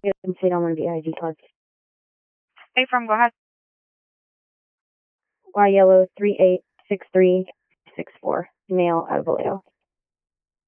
and say on one of the ID cards. Hey, from, go ahead. Y yellow 386364, male out of Vallejo.